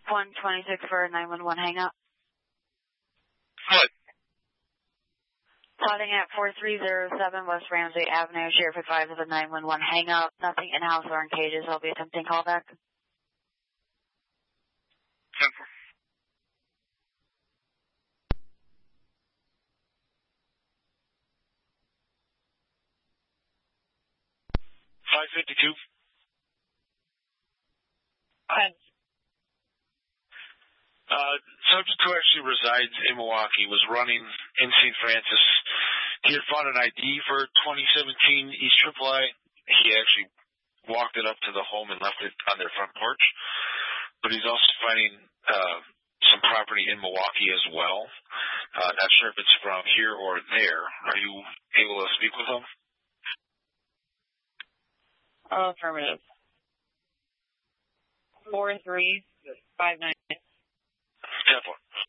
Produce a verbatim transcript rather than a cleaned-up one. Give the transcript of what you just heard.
one twenty-six for a nine one one hang up. What? Plotting at four three zero seven West Ramsey Avenue, Sheriff advised of a nine one one hang up. Nothing in-house or in cages. I'll be attempting callback. Simple. five fifty-two. Hi. Uh, subject who actually resides in Milwaukee was running in Saint Francis. He had found an I D for twenty seventeen East Triple I. He actually walked it up to the home and left it on their front porch. But he's also finding uh, some property in Milwaukee as well. Uh, not sure if it's from here or there. Are you able to speak with him? Oh, affirmative. Four three five nine. Ten four.